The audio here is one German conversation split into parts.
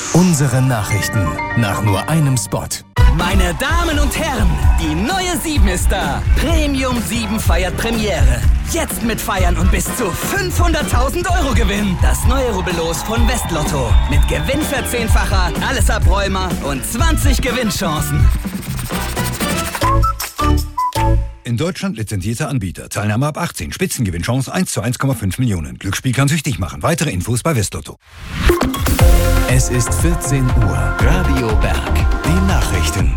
Unsere Nachrichten nach nur einem Spot. Meine Damen und Herren, die neue 7 ist da. Premium 7 feiert Premiere. Jetzt mitfeiern und bis zu 500.000 € gewinnen. Das neue Rubbellos von Westlotto. Mit Gewinnverzehnfacher, alles Abräumer und 20 Gewinnchancen. In Deutschland lizenzierter Anbieter. Teilnahme ab 18. Spitzengewinnchance 1 zu 1,5 Millionen. Glücksspiel kann süchtig machen. Weitere Infos bei Westlotto. Es ist 14 Uhr. Radio Berg. Die Nachrichten.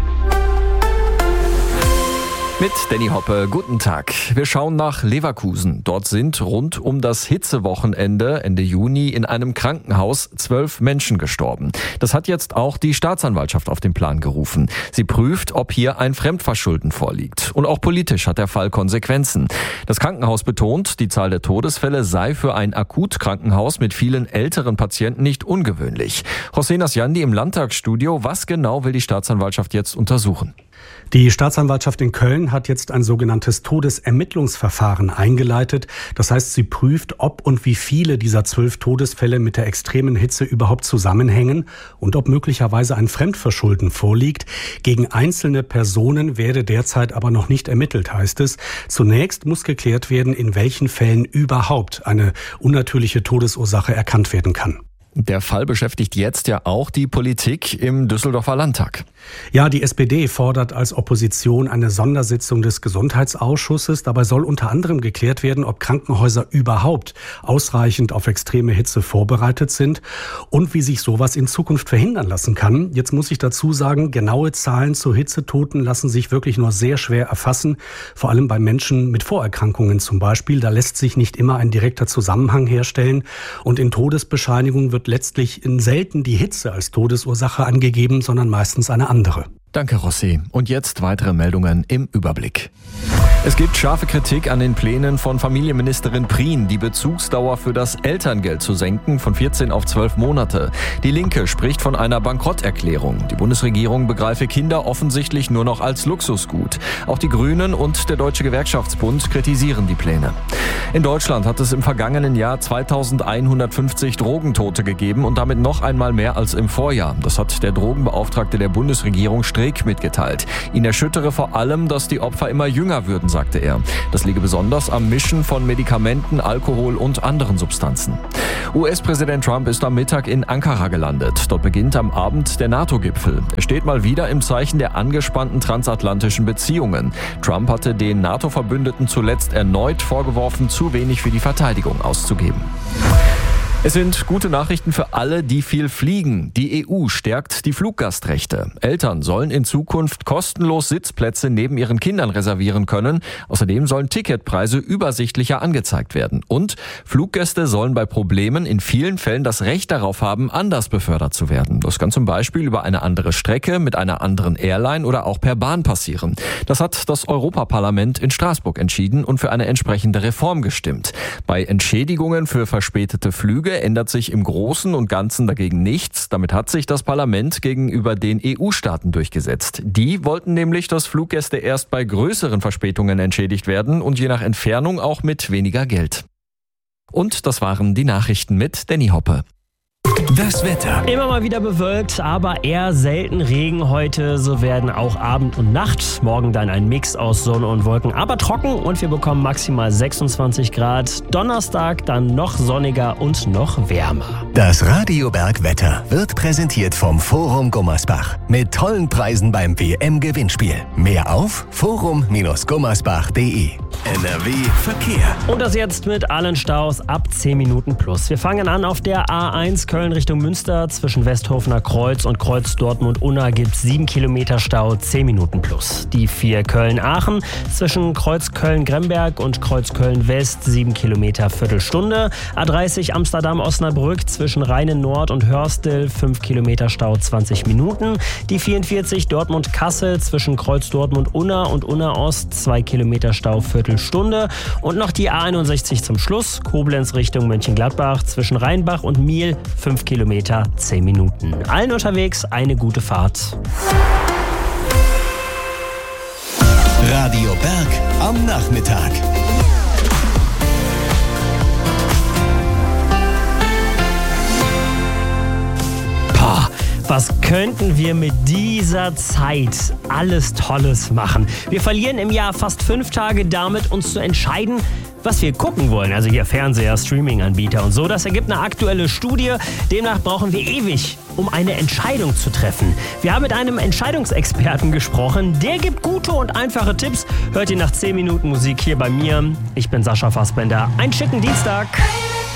Mit Danny Hoppe, guten Tag. Wir schauen nach Leverkusen. Dort sind rund um das Hitzewochenende Ende Juni in einem Krankenhaus 12 Menschen gestorben. Das hat jetzt auch die Staatsanwaltschaft auf den Plan gerufen. Sie prüft, ob hier ein Fremdverschulden vorliegt. Und auch politisch hat der Fall Konsequenzen. Das Krankenhaus betont, die Zahl der Todesfälle sei für ein Akutkrankenhaus mit vielen älteren Patienten nicht ungewöhnlich. Hossein Asjandi im Landtagsstudio. Was genau will die Staatsanwaltschaft jetzt untersuchen? Die Staatsanwaltschaft in Köln hat jetzt ein sogenanntes Todesermittlungsverfahren eingeleitet. Das heißt, sie prüft, ob und wie viele dieser 12 Todesfälle mit der extremen Hitze überhaupt zusammenhängen und ob möglicherweise ein Fremdverschulden vorliegt. Gegen einzelne Personen werde derzeit aber noch nicht ermittelt, heißt es. Zunächst muss geklärt werden, in welchen Fällen überhaupt eine unnatürliche Todesursache erkannt werden kann. Der Fall beschäftigt jetzt ja auch die Politik im Düsseldorfer Landtag. Ja, die SPD fordert als Opposition eine Sondersitzung des Gesundheitsausschusses. Dabei soll unter anderem geklärt werden, ob Krankenhäuser überhaupt ausreichend auf extreme Hitze vorbereitet sind und wie sich sowas in Zukunft verhindern lassen kann. Jetzt muss ich dazu sagen, genaue Zahlen zu Hitzetoten lassen sich wirklich nur sehr schwer erfassen. Vor allem bei Menschen mit Vorerkrankungen zum Beispiel. Da lässt sich nicht immer ein direkter Zusammenhang herstellen. Und in Todesbescheinigungen wird letztlich selten die Hitze als Todesursache angegeben, sondern meistens eine andere. Danke, Rossi. Und jetzt weitere Meldungen im Überblick. Es gibt scharfe Kritik an den Plänen von Familienministerin Prien, die Bezugsdauer für das Elterngeld zu senken von 14 auf 12 Monate. Die Linke spricht von einer Bankrotterklärung. Die Bundesregierung begreife Kinder offensichtlich nur noch als Luxusgut. Auch die Grünen und der Deutsche Gewerkschaftsbund kritisieren die Pläne. In Deutschland hat es im vergangenen Jahr 2150 Drogentote gegeben und damit noch einmal mehr als im Vorjahr. Das hat der Drogenbeauftragte der Bundesregierung Streeck mitgeteilt. Ihn erschüttere vor allem, dass die Opfer immer jünger würden, sagte er. Das liege besonders am Mischen von Medikamenten, Alkohol und anderen Substanzen. US-Präsident Trump ist am Mittag in Ankara gelandet. Dort beginnt am Abend der NATO-Gipfel. Er steht mal wieder im Zeichen der angespannten transatlantischen Beziehungen. Trump hatte den NATO-Verbündeten zuletzt erneut vorgeworfen, zu wenig für die Verteidigung auszugeben. Es sind gute Nachrichten für alle, die viel fliegen. Die EU stärkt die Fluggastrechte. Eltern sollen in Zukunft kostenlos Sitzplätze neben ihren Kindern reservieren können. Außerdem sollen Ticketpreise übersichtlicher angezeigt werden. Und Fluggäste sollen bei Problemen in vielen Fällen das Recht darauf haben, anders befördert zu werden. Das kann zum Beispiel über eine andere Strecke, mit einer anderen Airline oder auch per Bahn passieren. Das hat das Europaparlament in Straßburg entschieden und für eine entsprechende Reform gestimmt. Bei Entschädigungen für verspätete Flüge ändert sich im Großen und Ganzen dagegen nichts. Damit hat sich das Parlament gegenüber den EU-Staaten durchgesetzt. Die wollten nämlich, dass Fluggäste erst bei größeren Verspätungen entschädigt werden und je nach Entfernung auch mit weniger Geld. Und das waren die Nachrichten mit Danny Hoppe. Das Wetter. Immer mal wieder bewölkt, aber eher selten Regen heute. So werden auch Abend und Nacht. Morgen dann ein Mix aus Sonne und Wolken, aber trocken und wir bekommen maximal 26 Grad. Donnerstag dann noch sonniger und noch wärmer. Das Radio Berg Wetter wird präsentiert vom Forum Gummersbach. Mit tollen Preisen beim WM-Gewinnspiel. Mehr auf forum-gummersbach.de. NRW Verkehr. Und das jetzt mit allen Staus ab 10 Minuten plus. Wir fangen an auf der A1 Köln Richtung Münster. Zwischen Westhofener Kreuz und Kreuz Dortmund-Unna gibt es 7 Kilometer Stau, 10 Minuten plus. Die 4 Köln-Aachen zwischen Kreuz Köln-Gremberg und Kreuz Köln-West 7 Kilometer Viertelstunde. A30 Amsterdam-Osnabrück zwischen Rheine-Nord und Hörstel 5 Kilometer Stau, 20 Minuten. Die 44 Dortmund-Kassel zwischen Kreuz Dortmund-Unna und Unna-Ost 2 Kilometer Stau, Viertelstunde. Und noch die A61 zum Schluss, Koblenz Richtung Mönchengladbach zwischen Rheinbach und Miel 5 Kilometer, 10 Minuten. Allen unterwegs eine gute Fahrt. Radio Berg am Nachmittag. Was könnten wir mit dieser Zeit alles Tolles machen? Wir verlieren im Jahr fast 5 Tage damit, uns zu entscheiden, was wir gucken wollen. Also hier Fernseher, Streaming-Anbieter und so. Das ergibt eine aktuelle Studie. Demnach brauchen wir ewig, um eine Entscheidung zu treffen. Wir haben mit einem Entscheidungsexperten gesprochen. Der gibt gute und einfache Tipps. Hört ihr nach 10 Minuten Musik hier bei mir. Ich bin Sascha Fassbender. Einen schicken Dienstag.